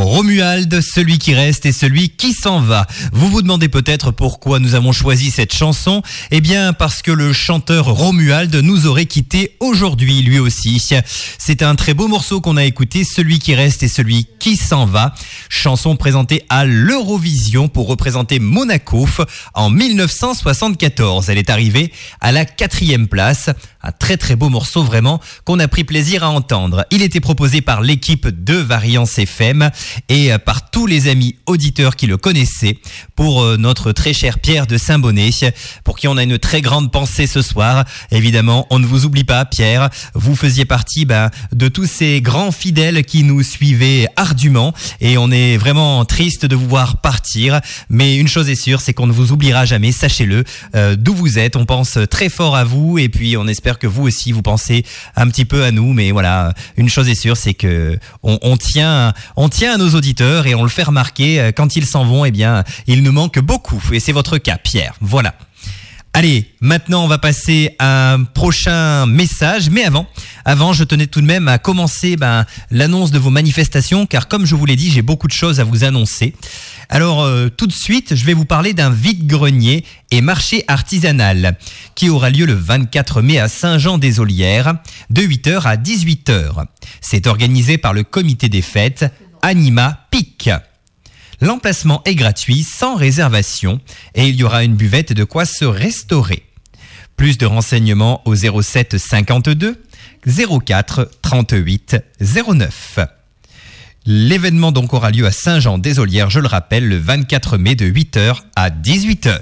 Romuald, celui qui reste et celui qui s'en va. Vous vous demandez peut-être pourquoi nous avons choisi cette chanson. Eh bien, parce que le chanteur Romuald nous aurait quitté aujourd'hui, lui aussi. C'est un très beau morceau qu'on a écouté, celui qui reste et celui qui s'en va. Chanson présentée à l'Eurovision pour représenter Monaco en 1974. Elle est arrivée à la 4e place. Un très très beau morceau vraiment qu'on a pris plaisir à entendre. Il était proposé par l'équipe de Variance FM et par tous les amis auditeurs qui le connaissaient pour notre très cher Pierre de Saint-Bonnet, pour qui on a une très grande pensée ce soir. Évidemment, on ne vous oublie pas, Pierre. Vous faisiez partie de tous ces grands fidèles qui nous suivaient ardument et on est vraiment triste de vous voir partir. Mais une chose est sûre, c'est qu'on ne vous oubliera jamais, sachez-le, d'où vous êtes. On pense très fort à vous et puis on espère que vous aussi vous pensez un petit peu à nous. Mais voilà, une chose est sûre, c'est que on tient à nos auditeurs et on le fait remarquer quand ils s'en vont. Eh bien, il nous manque beaucoup et c'est votre cas, Pierre. Voilà. Allez, maintenant on va passer à un prochain message, mais avant je tenais tout de même à commencer l'annonce de vos manifestations, car comme je vous l'ai dit, j'ai beaucoup de choses à vous annoncer. Alors tout de suite, je vais vous parler d'un vide-grenier et marché artisanal qui aura lieu le 24 mai à Saint-Jean-des-Olières de 8h à 18h. C'est organisé par le comité des fêtes Anima PIC. L'emplacement est gratuit, sans réservation, et il y aura une buvette et de quoi se restaurer. Plus de renseignements au 07 52 04 38 09. L'événement donc aura lieu à Saint-Jean-des-Olières, je le rappelle, le 24 mai de 8h à 18h.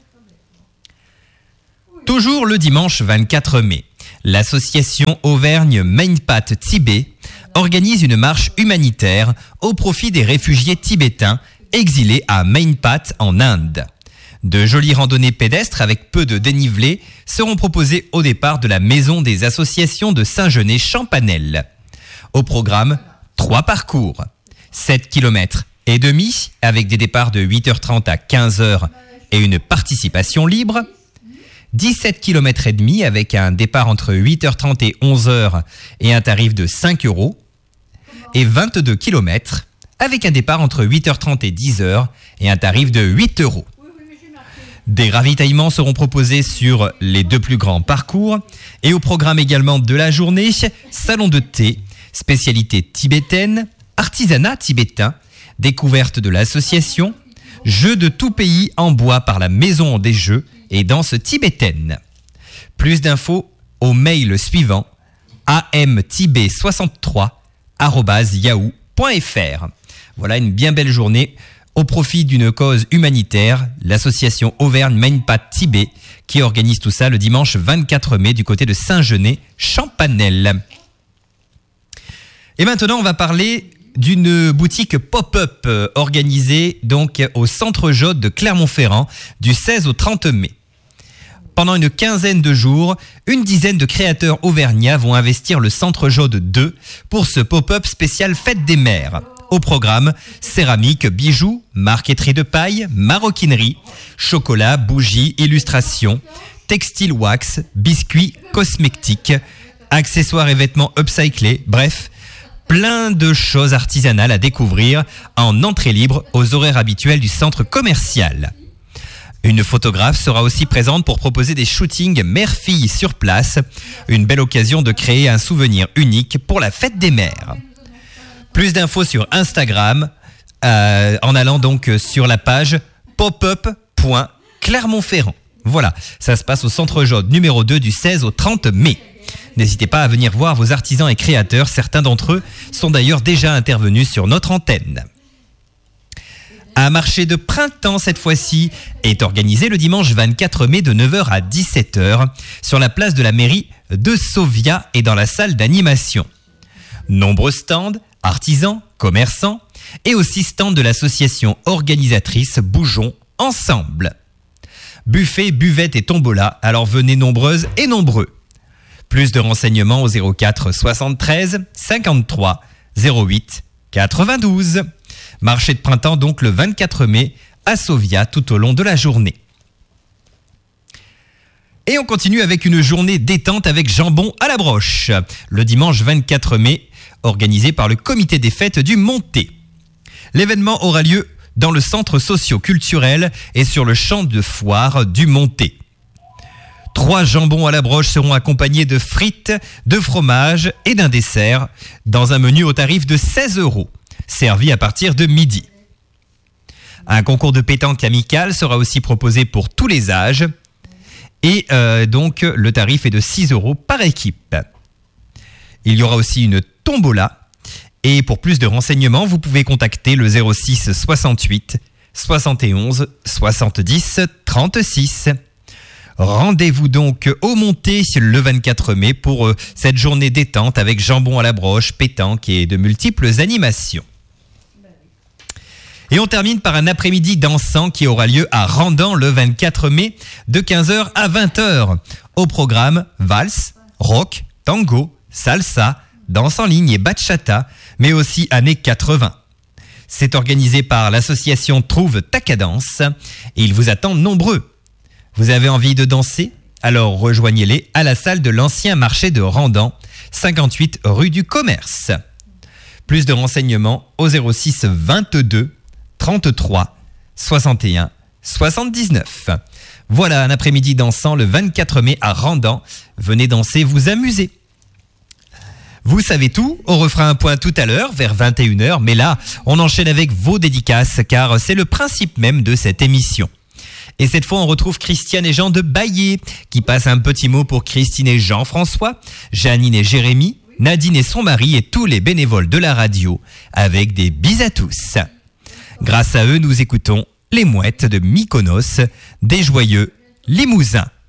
Toujours le dimanche 24 mai, l'association Auvergne Mainpat Tibet organise une marche humanitaire au profit des réfugiés tibétains exilés à Mainpat en Inde. De jolies randonnées pédestres avec peu de dénivelé seront proposées au départ de la maison des associations de Saint-Genès-Champanel. Au programme, 3 parcours, 7 km et demi avec des départs de 8h30 à 15h et une participation libre, 17 km et demi avec un départ entre 8h30 et 11h et un tarif de 5 € et 22 km avec un départ entre 8h30 et 10h et un tarif de 8 €. Des ravitaillements seront proposés sur les 2 plus grands parcours et au programme également de la journée, salon de thé, spécialité tibétaine, artisanat tibétain, découverte de l'association, jeux de tout pays en bois par la maison des jeux et danse tibétaine. Plus d'infos au mail suivant amtibet63@yahoo.fr. Voilà une bien belle journée au profit d'une cause humanitaire, l'association Auvergne Mainpat Tibet qui organise tout ça le dimanche 24 mai du côté de Saint-Genès-Champanel. Et maintenant, on va parler d'une boutique pop-up organisée donc au Centre Jaude de Clermont-Ferrand du 16 au 30 mai. Pendant une quinzaine de jours, une dizaine de créateurs auvergnats vont investir le Centre Jaude 2 pour ce pop-up spécial Fête des Mères. Au programme, céramique, bijoux, marqueterie de paille, maroquinerie, chocolat, bougies, illustrations, textile wax, biscuits, cosmétiques, accessoires et vêtements upcyclés, bref, plein de choses artisanales à découvrir en entrée libre aux horaires habituels du centre commercial. Une photographe sera aussi présente pour proposer des shootings mère-fille sur place, une belle occasion de créer un souvenir unique pour la fête des mères. Plus d'infos sur Instagram, en allant donc sur la page popup.clermont-ferrand. Voilà, ça se passe au Centre Jaude numéro 2 du 16 au 30 mai. N'hésitez pas à venir voir vos artisans et créateurs, certains d'entre eux sont d'ailleurs déjà intervenus sur notre antenne. Un marché de printemps cette fois-ci est organisé le dimanche 24 mai de 9h à 17h sur la place de la mairie de Sovia et dans la salle d'animation. Nombreux stands, artisans, commerçants et aussi stands de l'association organisatrice Bougeons Ensemble. Buffet, buvette et tombola, alors venez nombreuses et nombreux. Plus de renseignements au 04 73 53 08 92. Marché de printemps donc le 24 mai à Sovia tout au long de la journée. Et on continue avec une journée détente avec jambon à la broche. Le dimanche 24 mai, organisé par le comité des fêtes du Monté. L'événement aura lieu dans le centre socio-culturel et sur le champ de foire du Monté. 3 jambons à la broche seront accompagnés de frites, de fromage et d'un dessert dans un menu au tarif de 16 €, servi à partir de midi. Un concours de pétanque amical sera aussi proposé pour tous les âges et donc le tarif est de 6 € par équipe. Il y aura aussi une tombola et pour plus de renseignements, vous pouvez contacter le 06 68 71 70 36. Rendez-vous donc au Monté le 24 mai pour cette journée détente avec jambon à la broche, pétanque et de multiples animations. Et on termine par un après-midi dansant qui aura lieu à Randan le 24 mai de 15h à 20h. Au programme, valse, rock, tango, salsa, danse en ligne et bachata, mais aussi années 80. C'est organisé par l'association Trouve ta cadence et il vous attend nombreux. Vous avez envie de danser? Alors rejoignez-les à la salle de l'ancien marché de Randan, 58 rue du Commerce. Plus de renseignements au 06 22 33 61 79. Voilà un après-midi dansant le 24 mai à Randan. Venez danser, vous amuser. Vous savez tout, on refera un point tout à l'heure vers 21h, mais là, on enchaîne avec vos dédicaces car c'est le principe même de cette émission. Et cette fois, on retrouve Christiane et Jean de Baillé qui passent un petit mot pour Christine et Jean-François, Janine et Jérémy, Nadine et son mari et tous les bénévoles de la radio avec des bis à tous. Grâce à eux, nous écoutons Les Mouettes de Mykonos, des joyeux Limousins.